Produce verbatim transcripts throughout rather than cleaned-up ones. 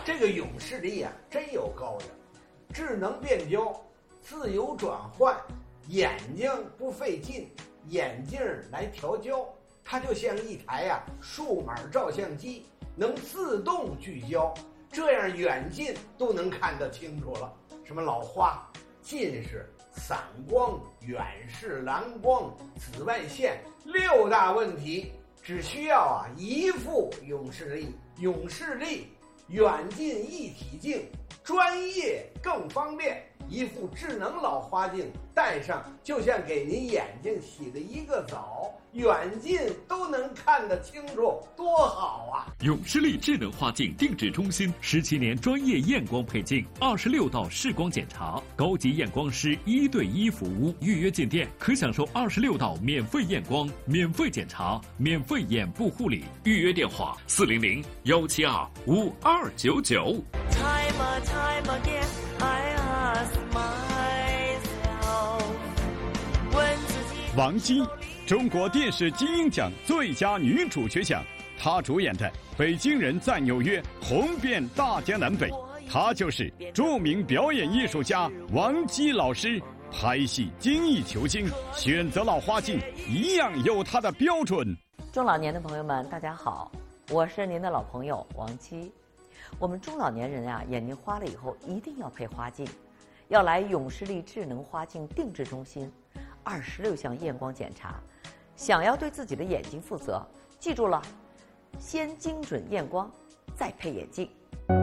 这个永视力啊，真有高的，智能变焦，自由转换，眼睛不费劲，眼镜来调焦，它就像一台呀、啊、数码照相机，能自动聚焦，这样远近都能看得清楚了。什么老花、近视、散光、远视、蓝光、紫外线六大问题，只需要啊一副永视力。永视力远近一体镜，专业更方便。一副智能老花镜戴上，就像给您眼睛洗了一个澡，远近都能看得清楚，多好啊！ 永视力智能花镜定制中心十七年专业验光配镜，二十六道视光检查，高级验光师一对一服务。预约进店可享受二十六道免费验光、免费检查、免费眼部护理。预约电话：四零零幺七二五二九九。 Time time again, I ask myself. 问自己。 王姬，中国电视金鹰奖最佳女主角奖，她主演的《北京人在纽约》红遍大江南北。她就是著名表演艺术家王姬老师。拍戏精益求精，选择老花镜一样有她的标准。 中老年的朋友们，大家好，我是您的老朋友王姬。我们中老年人啊，眼睛花了以后一定要配花镜，要来永视力智能花镜定制中心，二十六项验光检查。想要对自己的眼睛负责，记住了，先精准验光，再配眼镜。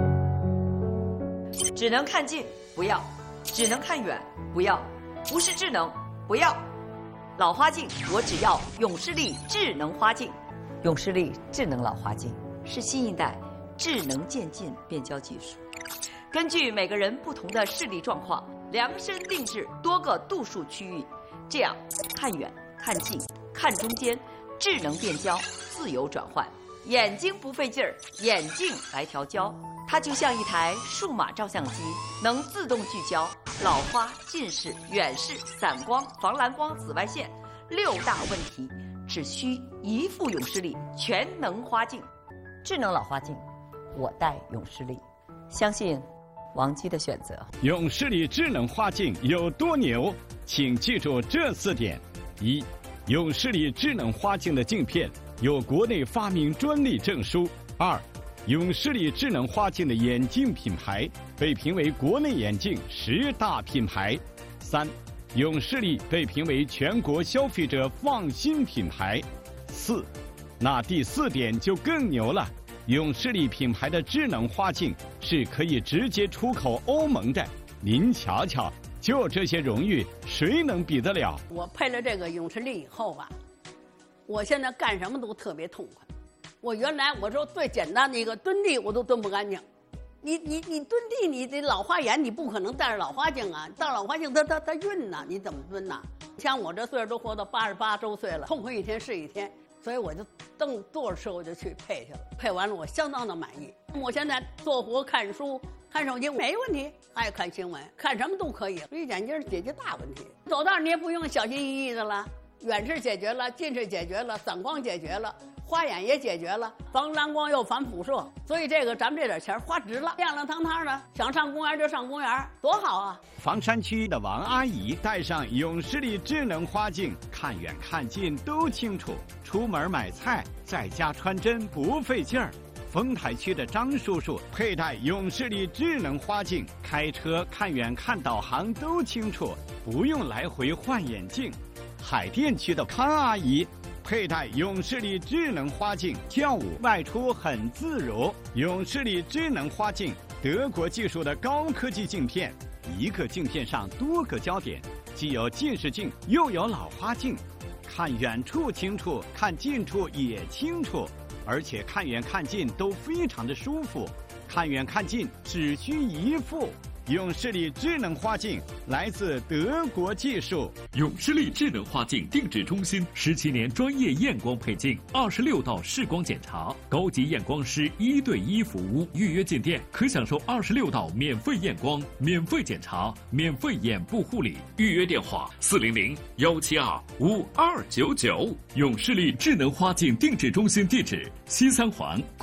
只能看近不要，只能看远不要，不是智能不要。老花镜我只要永视力智能花镜。永视力智能老花镜是新一代智能渐进变焦技术，根据每个人不同的视力状况，量身定制多个度数区域，这样看远、看近、看中间，智能变焦，自由转换，眼睛不费劲儿，眼镜来调焦，它就像一台数码照相机，能自动聚焦老花、近视、远视、散光、防蓝光、紫外线六大问题，只需一副永视力全能花镜。智能老花镜我戴永视力，相信王姬的选择。 永视力智能花镜有多牛？请记住这四点：一、永视力智能花镜的镜片有国内发明专利证书；二、永视力智能花镜的眼镜品牌被评为国内眼镜十大品牌；三、永视力被评为全国消费者放心品牌；四，那第四点就更牛了。永视力品牌的智能花镜是可以直接出口欧盟的，您瞧瞧，就这些荣誉，谁能比得了？ 我配了这个永视力以后吧，我现在干什么都特别痛快。我原来我说最简单的一个蹲地我都蹲不干净，你你你蹲地，你这老花眼你不可能戴着老花镜啊，戴老花镜它它它晕呐，你怎么蹲呐？像我这岁数都活到八十八周岁了，痛快一天是一天。所以我就蹬坐着车我就去配去了，配完了我相当的满意。我现在做活、看书、看手机没问题，爱看新闻，看什么都可以。绿眼镜解决大问题，走道你也不用小心翼翼的了，远视解决了，近视解决了，散光解决了，花眼也解决了，防蓝光又防辐射。所以这个咱们这点钱花值了，亮亮堂堂的，想上公园就上公园，多好啊！ 房山区的王阿姨戴上永视力智能花镜，看远看近都清楚，出门买菜在家穿针不费劲儿。丰台区的张叔叔佩戴永视力智能花镜，开车看远看导航都清楚，不用来回换眼镜。海淀区的康阿姨佩戴永视力智能花镜，跳舞外出很自如。永视力智能花镜，德国技术的高科技镜片，一个镜片上多个焦点，既有近视镜又有老花镜，看远处清楚，看近处也清楚，而且看远看近都非常的舒服。看远看近只需一副。永视力智能花镜来自德国技术。 永视力智能花镜定制中心十七年专业验光配镜，二十六道视光检查，高级验光师一对一服务。预约进店可享受二十六道免费验光、免费检查、免费眼部护理。预约电话：四零零幺七二五二九九。永视力智能花镜定制中心地址：西三环。